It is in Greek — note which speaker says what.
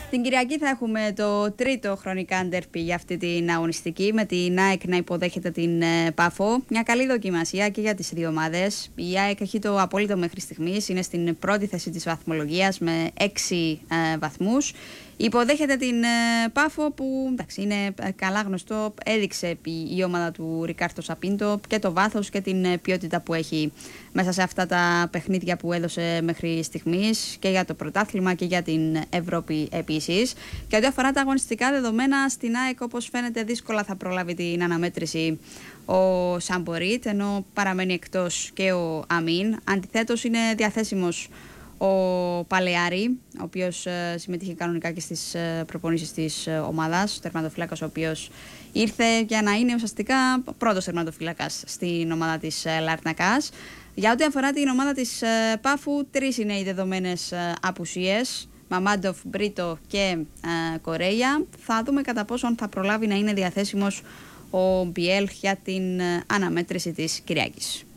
Speaker 1: Την Κυριακή θα έχουμε το τρίτο χρονικά ντέρμπι για αυτή την αγωνιστική, με την ΑΕΚ να υποδέχεται την Πάφο. Μια καλή δοκιμασία και για τις δύο ομάδες. Η ΑΕΚ έχει το απόλυτο μέχρι στιγμής, είναι στην πρώτη θέση της βαθμολογίας με 6 βαθμούς. Υποδέχεται την Πάφο που εντάξει, είναι καλά γνωστό, έδειξε η ομάδα του Ρικάρντο Σαπίντο και το βάθος και την ποιότητα που έχει μέσα σε αυτά τα παιχνίδια που έδωσε μέχρι στιγμής και για το πρωτάθλημα και για την Ευρώπη επίσης. Και ό,τι αφορά τα αγωνιστικά δεδομένα, στην ΑΕΚ όπως φαίνεται δύσκολα θα προλάβει την αναμέτρηση ο Σαμπορίτ, ενώ παραμένει εκτός και ο Αμίν. Αντιθέτως είναι διαθέσιμος ο Παλαιάρη, ο οποίος συμμετείχε κανονικά και στις προπονήσεις της ομάδας, ο τερματοφύλακας ο οποίος ήρθε για να είναι ουσιαστικά πρώτος τερματοφύλακας στην ομάδα της Λαρνακάς. Για ό,τι αφορά την ομάδα της Πάφου, 3 είναι οι δεδομένες απουσίες, Μαμάντοφ, Μπρίτο και Κορέια. Θα δούμε κατά πόσον θα προλάβει να είναι διαθέσιμος ο Μπιέλ για την αναμέτρηση της Κυριακής.